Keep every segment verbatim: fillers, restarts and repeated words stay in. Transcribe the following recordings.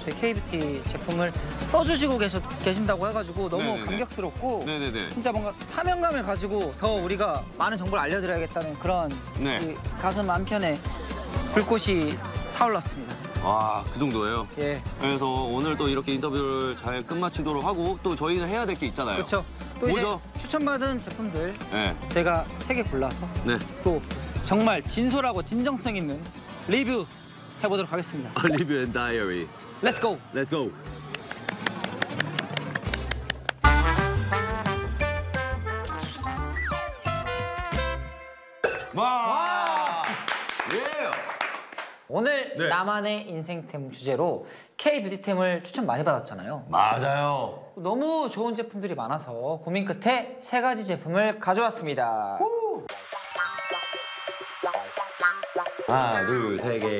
저희 K뷰티 제품을 써주시고 계셔, 계신다고 해가지고 너무 네네네. 감격스럽고 네네네. 진짜 뭔가 사명감을 가지고 더 우리가 많은 정보를 알려드려야겠다는 그런 네. 이 가슴 한편에 불꽃이 타올랐습니다. 와, 그 정도예요? 예. 그래서 오늘 또 이렇게 인터뷰를 잘 끝마치도록 하고 또 저희는 해야 될 게 있잖아요. 그렇죠. 또 뭐죠? 이제 추천받은 제품들 네. 제가 세 개 골라서 네. 또 정말 진솔하고 진정성 있는 리뷰 해보도록 하겠습니다. 리뷰 앤 다이어리. Let's go. Let's go. 와! 예! 오늘 네. 나만의 인생템 주제로 K뷰티템을 추천 많이 받았잖아요. 맞아요. 너무 좋은 제품들이 많아서 고민 끝에 세 가지 제품을 가져왔습니다. 하나, 둘, 세 개.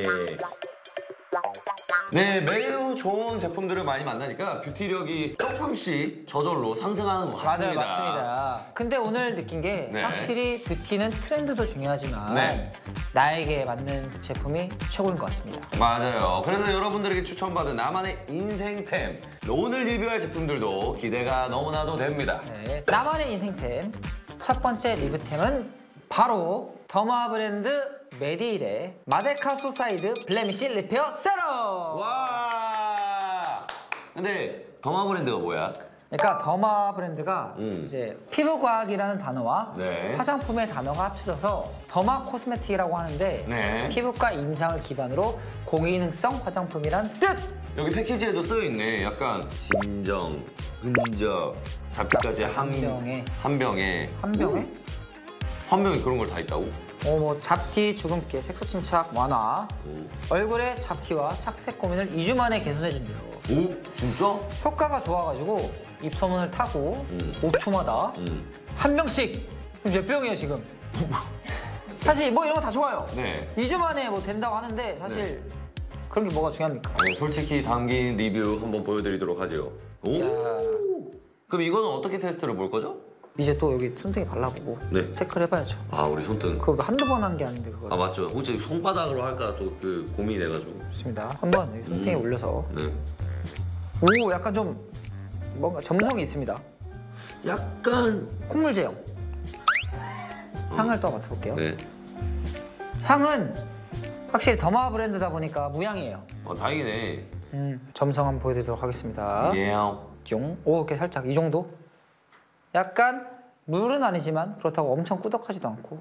네, 매우 좋은 제품들을 많이 만나니까 뷰티력이 조금씩 저절로 상승하는 것 같습니다. 맞아요, 맞습니다. 근데 오늘 느낀 게 네. 확실히 뷰티는 트렌드도 중요하지만 네. 나에게 맞는 제품이 최고인 것 같습니다. 맞아요. 그래서 여러분들에게 추천받은 나만의 인생템, 오늘 리뷰할 제품들도 기대가 너무나도 됩니다. 네, 나만의 인생템 첫 번째 리뷰템은 바로 더마 브랜드 메디힐의 마데카 소사이드 블레미쉬 리페어 세럼! 와! 근데 더마 브랜드가 뭐야? 그러니까 더마 브랜드가 음. 이제 피부과학이라는 단어와 네. 화장품의 단어가 합쳐져서 더마 코스메틱이라고 하는데 네. 피부과 인상을 기반으로 고기능성 화장품이란 뜻! 여기 패키지에도 쓰여있네. 약간 진정, 흔적, 잡티까지 한, 한 병에. 한 병에. 한 병에 한 병에 그런 걸 다 있다고? 어, 뭐 잡티, 주근깨, 색소 침착 완화, 오. 얼굴의 잡티와 착색 고민을 이 주 만에 개선해준대요. 오? 진짜? 효과가 좋아가지고 입소문을 타고 음. 오 초마다 음. 한 병씩. 몇 병이에요 지금? 사실 뭐 이런 거 다 좋아요. 네. 이 주 만에 뭐 된다고 하는데 사실 네. 그런 게 뭐가 중요합니까? 아니, 솔직히 담긴 리뷰 한번 보여드리도록 하죠. 오! 이야. 그럼 이거는 어떻게 테스트를 볼 거죠? 이제 또 여기 손등에 발라보고 네. 체크를 해봐야죠. 아, 우리 손등. 그거 한두 번 한 게 아닌데 그거. 아, 맞죠. 혹시 손바닥으로 할까 또 그 고민해가지고. 좋습니다. 한번 여기 손등에 음. 올려서. 네. 오, 약간 좀 뭔가 점성이 있습니다. 약간. 콧물 제형. 향을 또 맡아볼게요. 네. 향은 확실히 더마 브랜드다 보니까 무향이에요. 아, 다행이네. 음, 점성 한번 보여드리도록 하겠습니다. 예. 쫑. 오, 이렇게 살짝 이 정도? 약간 물은 아니지만 그렇다고 엄청 꾸덕하지도 않고.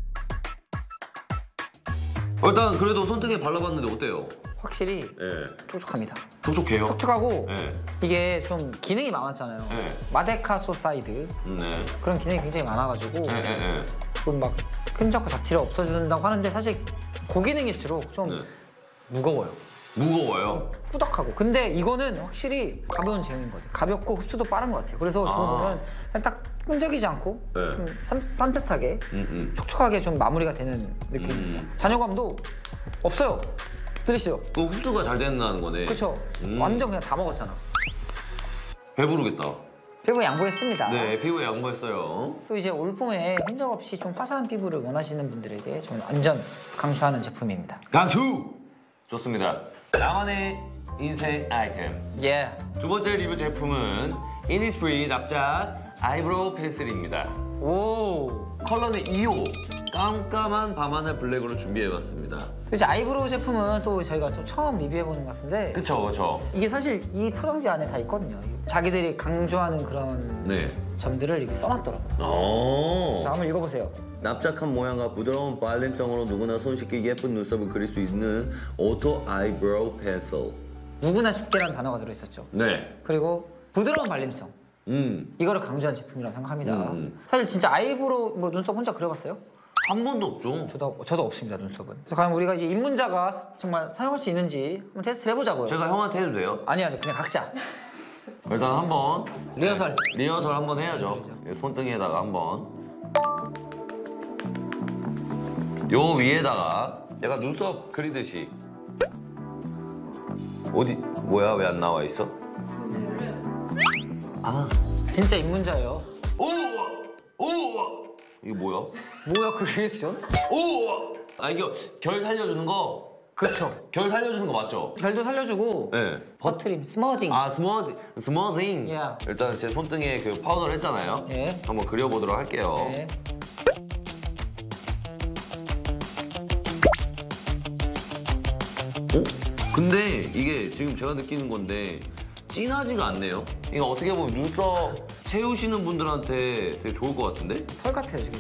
어, 일단 그래도 손등에 발라봤는데 어때요? 확실히 예. 촉촉합니다. 촉촉해요? 촉촉하고 예. 이게 좀 기능이 많았잖아요. 네. 마데카 소사이드 네. 그런 기능이 굉장히 많아가지고 예, 예, 예. 좀 막 끈적과 잡티를 없애준다고 하는데 사실 고기능일수록 좀 네. 무거워요. 무거워요? 꾸덕하고. 근데 이거는 확실히 가벼운 제형인 것 같아요. 가볍고 흡수도 빠른 것 같아요. 그래서 지금 아. 보면 그냥 딱 끈적이지 않고 네. 좀 산, 산뜻하게 음, 음. 촉촉하게 좀 마무리가 되는 느낌입니다. 음. 잔여감도 없어요. 들으시죠? 그 흡수가 잘 된다는 거네. 그렇죠? 음. 완전 그냥 다 먹었잖아. 배부르겠다. 피부에 양보했습니다. 네, 피부에 양보했어요. 또 이제 올봄에 흔적 없이 좀 화사한 피부를 원하시는 분들에게 저는 완전 강추하는 제품입니다. 강추! 좋습니다. 나만의 인생 아이템. 예. 두 번째 리뷰 제품은 이니스프리 납작 아이브로우 펜슬입니다. 오. 컬러는 이 호. 깜깜한 밤하늘 블랙으로 준비해봤습니다. 이제 아이브로우 제품은 또 저희가 좀 처음 리뷰해보는 것 같은데 그쵸, 그쵸. 이게 사실 이 포장지 안에 다 있거든요. 자기들이 강조하는 그런 네. 점들을 이렇게 써놨더라고요. 오. 자, 한번 읽어보세요. 납작한 모양과 부드러운 발림성으로 누구나 손쉽게 예쁜 눈썹을 그릴 수 있는 오토 아이브로우 펜슬. 누구나 쉽게라는 단어가 들어있었죠. 네. 그리고 부드러운 발림성. 음. 이거를 강조한 제품이라고 생각합니다. 음. 사실 진짜 아이브로우 뭐 눈썹 혼자 그려봤어요? 한 번도 없죠. 저도 저도 없습니다, 눈썹은. 그래서 과연 우리가 이제 입문자가 정말 사용할 수 있는지 한번 테스트를 해보자고요. 제가 형한테 해도 돼요? 아니 아니 그냥 각자. 일단 한번 리허설. 네, 리허설 한번 해야죠. 손등에다가 한번 요 위에다가 약간 눈썹 그리듯이. 어디 뭐야 왜 안 나와 있어? 아. 진짜 입문자예요. 오! 오! 이게 뭐야? 뭐야 그 리액션? 오! 아 이거 결 살려주는 거. 그렇죠. 결 살려주는 거 맞죠? 결도 살려주고 네. 버트림, 스머징. 아 스머징, 스머징. 야. 일단 제 손등에 그 파우더를 했잖아요. 예. 한번 그려보도록 할게요. 네. 어? 근데 이게 지금 제가 느끼는 건데 진하지가 않네요. 이거 어떻게 보면 눈썹 채우시는 분들한테 되게 좋을 것 같은데? 털 같아요 지금.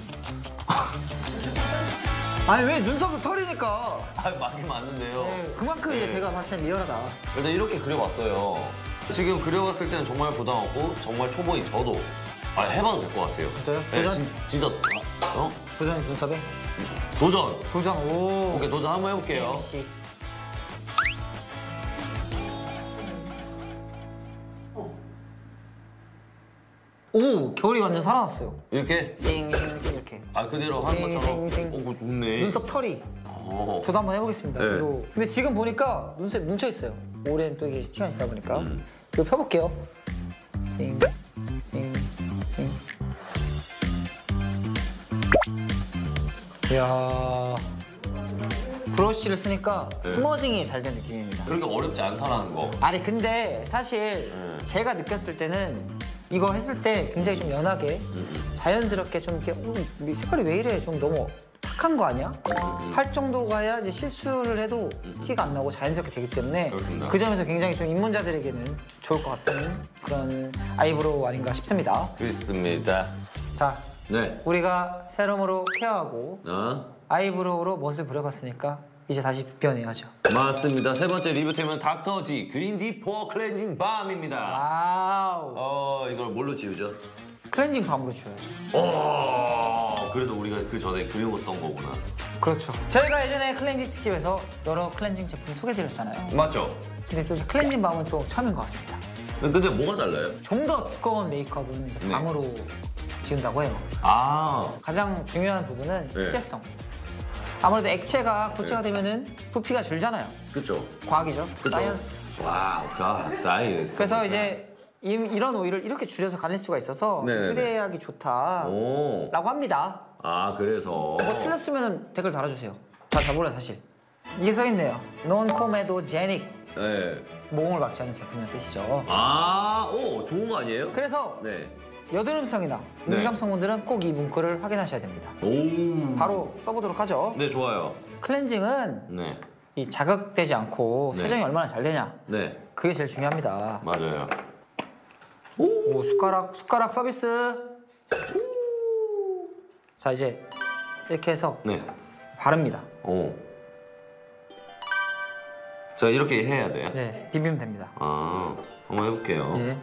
아니 왜 눈썹은 털이니까. 아 맞긴 맞는데요. 네, 그만큼 이제 네. 제가 봤을 땐 리얼하다. 일단 이렇게 그려봤어요. 지금 그려봤을 때는 정말 부담 없고 정말 초보인 저도 아, 해봐도 될 것 같아요. 진짜요? 네, 도전? 진, 진짜 어? 도전이 눈썹에? 도전! 도전. 오. 오케이 도전 한번 해볼게요. 씨. 오, 겨울이 완전 살아났어요. 이렇게? 싱싱싱 이렇게. 아 그대로 하는 것처럼? 싱싱싱. 어, 그거 좋네. 눈썹 털이. 어. 저도 한번 해보겠습니다. 네. 저도. 근데 지금 보니까 눈썹이 뭉쳐 있어요. 오랜 또 이게 시간이 지나다 보니까. 음. 이거 펴볼게요. 싱, 싱, 싱. 이야. 브러쉬를 쓰니까 네. 스머징이 잘 된 느낌입니다. 그렇게 어렵지 않다라는 거. 아니 근데 사실 네. 제가 느꼈을 때는 이거 했을 때 굉장히 좀 연하게 자연스럽게 좀 이렇게 어, 이 색깔이 왜 이래 좀 너무 탁한 거 아니야? 할 정도가 해야 이제 실수를 해도 티가 안 나고 자연스럽게 되기 때문에 그렇습니다. 그 점에서 굉장히 좀 입문자들에게는 좋을 것 같은 그런 아이브로우 아닌가 싶습니다. 그렇습니다. 자, 네. 우리가 세럼으로 케어하고 어? 아이브로우로 멋을 부려봤으니까 이제 다시 비벼내야죠. 맞습니다. 세 번째 리뷰템은 닥터지 그린 디포 클렌징 밤입니다. 와우. 어 이걸 뭘로 지우죠? 클렌징 밤으로 줘야죠. 오 그래서 우리가 그 전에 그려봤던 거구나. 그렇죠. 저희가 예전에 클렌징 특집에서 여러 클렌징 제품 소개드렸잖아요. 맞죠? 근데 또 이제 클렌징 밤은 또 처음인 것 같습니다. 근데 뭐가 달라요? 좀 더 두꺼운 메이크업은 이제 네. 밤으로 지운다고 해요. 아 가장 중요한 부분은 네. 휴대성. 아무래도 액체가 고체가 되면은 부피가 줄잖아요. 그렇죠. 과학이죠. 그쵸? 사이언스. 와우 가 사이언스. 그래서 이제 이, 이런 오일을 이렇게 줄여서 가릴 수가 있어서 네네네. 휴대하기 좋다라고 오. 합니다. 아 그래서. 뭐 틀렸으면 댓글 달아주세요. 다 잘 몰라요 사실. 이게 써있네요. 논코메도제닉. 네. 모공을 막지 않는 제품이라는 뜻이죠. 아, 오 좋은 거 아니에요? 그래서 네. 여드름성이나 네. 민감성분들은 꼭 이 문구를 확인하셔야 됩니다. 오. 바로 써보도록 하죠. 네 좋아요. 클렌징은 네. 이 자극되지 않고 네. 세정이 얼마나 잘 되냐 네. 그게 제일 중요합니다. 맞아요. 오 숟가락 숟가락 서비스. 자 이제 이렇게 해서 네. 바릅니다. 오. 자 이렇게 해야 돼요? 네 비비면 됩니다. 아 한번 해볼게요. 네.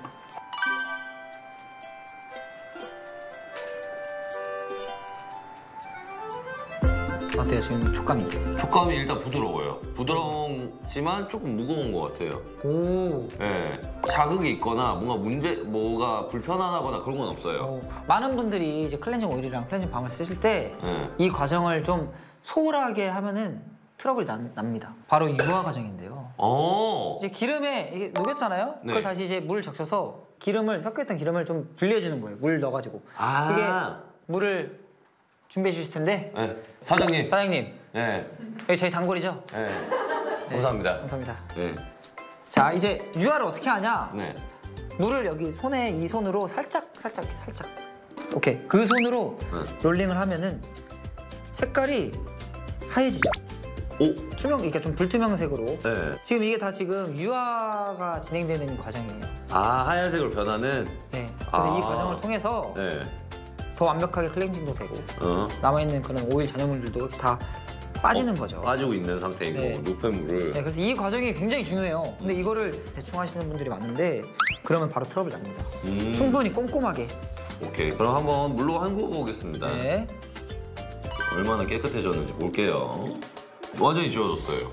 어때요 지금 촉감이? 촉감이 일단 부드러워요. 부드럽지만 조금 무거운 것 같아요. 오. 네. 자극이 있거나 뭔가 문제, 뭐가 불편하거나 그런 건 없어요. 어, 많은 분들이 이제 클렌징 오일이랑 클렌징 밤을 쓰실 때 이 네. 과정을 좀 소홀하게 하면은 트러블이 난- 납니다. 바로 유화 과정인데요. 오. 이제 기름에 이게 녹였잖아요. 네. 그걸 다시 이제 물 적셔서 기름을 섞여있던 기름을 좀 분리해 주는 거예요. 물 넣어가지고. 아. 그게 물을 준비해 주실 텐데 네. 사장님. 사장님 네. 여기 저희 단골이죠? 네. 감사합니다. 감사합니다. 네. 자 이제 유화를 어떻게 하냐? 네. 물을 여기 손에 이 손으로 살짝 살짝 이렇게 살짝. 오케이 그 손으로 네. 롤링을 하면은 색깔이 하얘지죠. 오. 투명 이렇게 좀 불투명색으로. 네. 지금 이게 다 지금 유화가 진행되는 과정이에요. 아 하얀색으로 변하는. 네. 그래서 아. 이 과정을 통해서 네. 더 완벽하게 클렌징도 되고 어. 남아있는 그런 오일 잔여물들도 다 빠지는 거죠. 빠지고 있는 상태인 네. 거고 노폐물을. 네, 그래서 이 과정이 굉장히 중요해요. 근데 이거를 대충 하시는 분들이 많은데 그러면 바로 트러블 납니다. 음. 충분히 꼼꼼하게. 오케이. 그럼 한번 물로 헹궈 보겠습니다. 네. 얼마나 깨끗해졌는지 볼게요. 완전히 지워졌어요.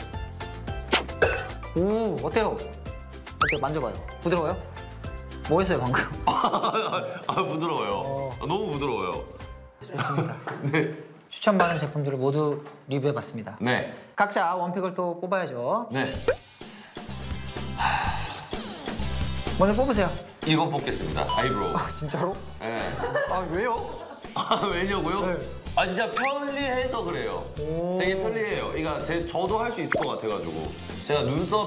오 어때요? 어때요? 만져봐요. 부드러워요? 뭐 했어요 방금? 아 부드러워요. 어. 아, 너무 부드러워요. 좋습니다. 네. 추천받은 제품들을 모두 리뷰해봤습니다. 네. 각자 원픽을 또 뽑아야죠. 네. 먼저 뽑으세요. 이거 뽑겠습니다. 아이브로우. 아 진짜로? 네. 아 왜요? 아 왜냐고요? 네. 아 진짜 편리해서 그래요. 오. 되게 편리해요. 그러니까 제 저도 할 수 있을 것 같아가지고 제가 눈썹